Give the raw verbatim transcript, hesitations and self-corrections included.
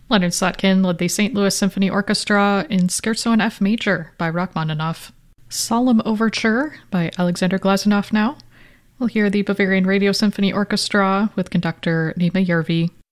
Leonard Slatkin led the Saint Louis Symphony Orchestra in Scherzo in F major by Rachmaninoff. Solemn Overture by Alexander Glazunov now. We'll hear the Bavarian Radio Symphony Orchestra with conductor Nima Järvi